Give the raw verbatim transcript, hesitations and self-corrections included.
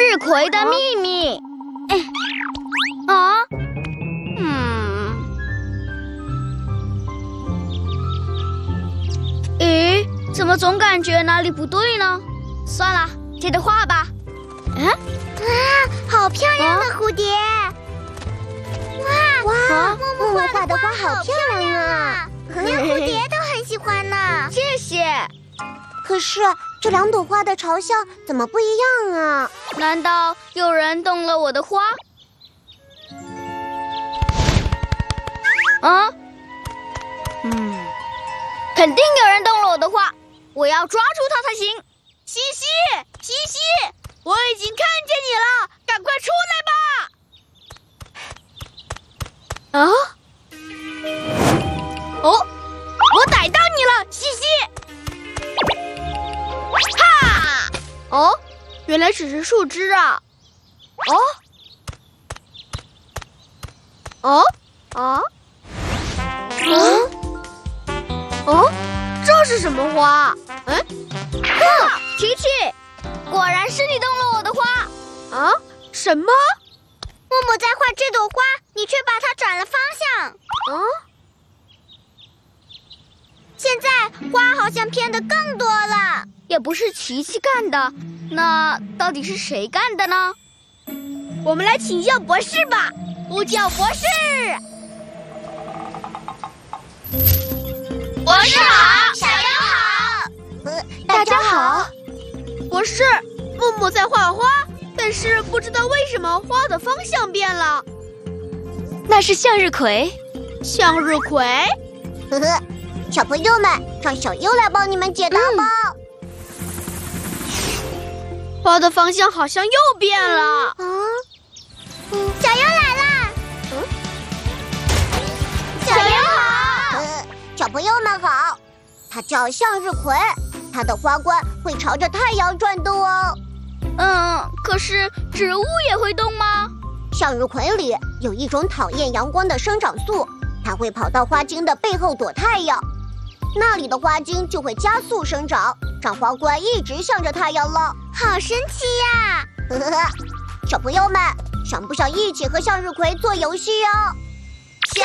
日葵的秘密。哎，啊，嗯，咦，怎么总感觉哪里不对呢？算了，接着画吧。嗯， 哇，好漂亮的蝴蝶！哇哇，默默画的花好漂亮啊，连蝴蝶都很喜欢呢。 谢谢。 可是这两朵花的朝向怎么不一样啊？ 难道有人动了我的花？啊？嗯，肯定有人动了我的花，我要抓住他才行。 西西，西西，我已经看见你了，赶快出来吧！啊？哦，我逮到你了，西西！哈！哦，原来只是树枝啊！哦，哦，啊，嗯，哦，这是什么花？嗯， 呵，琪琪，果然是你动了我的花。 啊？什么？ 默默在画这朵花，你却把它转了方向。 啊？ 现在花好像偏的更多了。 也不是琪琪干的，那到底是谁干的呢？ 我们来请教博士吧，呼叫博士。 博士好，小优好。 呃，大家好。 博士，默默在画花，但是不知道为什么花的方向变了。 那是向日葵。 向日葵？ 呵呵，小朋友们，让小优来帮你们解答吧。嗯花的方向好像又变了。 啊，嗯，小优来啦！嗯，小优好。呃，小朋友们好。它叫向日葵，它的花冠会朝着太阳转动哦。 嗯，可是植物也会动吗？ 向日葵里有一种讨厌阳光的生长素，它会跑到花茎的背后躲太阳，那里的花茎就会加速生长，让花冠一直向着太阳了。好神奇呀！呵呵呵，小朋友们，想不想一起和向日葵做游戏哦？